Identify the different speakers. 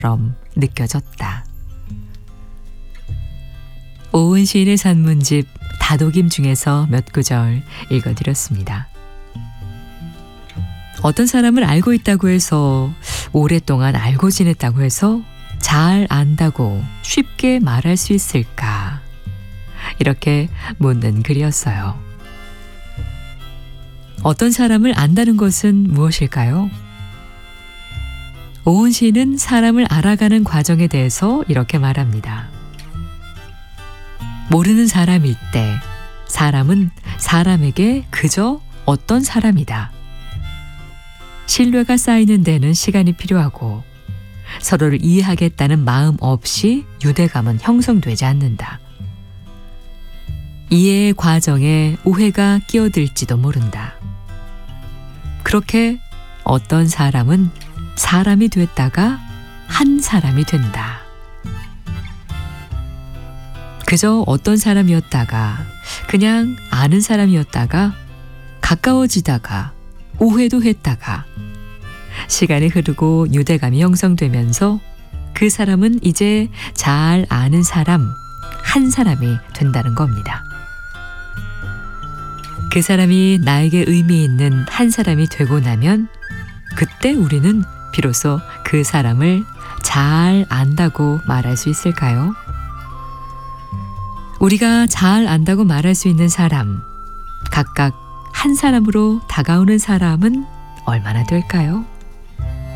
Speaker 1: 느껴졌다. 오은 시인의 산문집 다독임 중에서 몇 구절 읽어드렸습니다. 어떤 사람을 알고 있다고 해서, 오랫동안 알고 지냈다고 해서 잘 안다고 쉽게 말할 수 있을까? 이렇게 묻는 글이었어요. 어떤 사람을 안다는 것은 무엇일까요? 오은 시인은 사람을 알아가는 과정에 대해서 이렇게 말합니다. 모르는 사람일 때 사람은 사람에게 그저 어떤 사람이다. 신뢰가 쌓이는 데는 시간이 필요하고 서로를 이해하겠다는 마음 없이 유대감은 형성되지 않는다. 이해의 과정에 오해가 끼어들지도 모른다. 그렇게 어떤 사람은 사람이 됐다가 한 사람이 된다. 그저 어떤 사람이었다가, 그냥 아는 사람이었다가, 가까워지다가, 오해도 했다가, 시간이 흐르고 유대감이 형성되면서 그 사람은 이제 잘 아는 사람, 한 사람이 된다는 겁니다. 그 사람이 나에게 의미 있는 한 사람이 되고 나면 그때 우리는 비로소 그 사람을 잘 안다고 말할 수 있을까요? 우리가 잘 안다고 말할 수 있는 사람, 각각 한 사람으로 다가오는 사람은 얼마나 될까요?